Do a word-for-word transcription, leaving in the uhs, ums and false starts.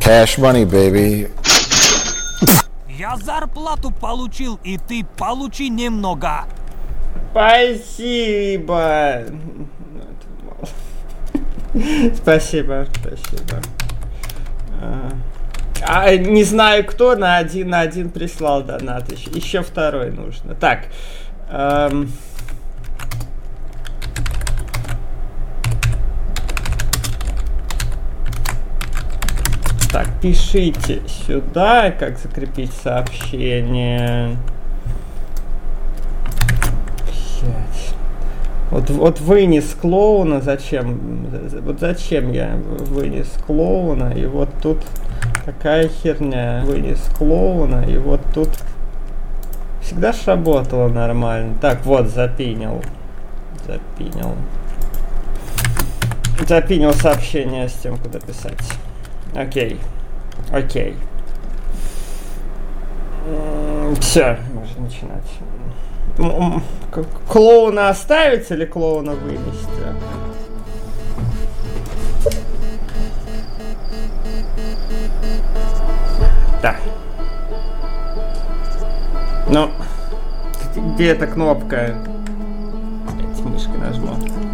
Cash money, baby. Я зарплату получил, и ты получи немного. Спасибо. Спасибо, спасибо. А, не знаю кто, на один на один прислал донат. Еще, еще второй нужно. Так. Эм... Так, пишите сюда, как закрепить сообщение. Вот, вот вынес клоуна, зачем? Вот зачем я вынес клоуна, и вот тут такая херня. Вынес клоуна, и вот тут всегда ж работало нормально. Так, вот, запинил. Запинил. Запинил сообщение с тем, куда писать. Окей. Окей. Все, можно начинать. Клоуна оставить или клоуна вынести? Да. Ну, где эта кнопка? Эти мышкой нажму.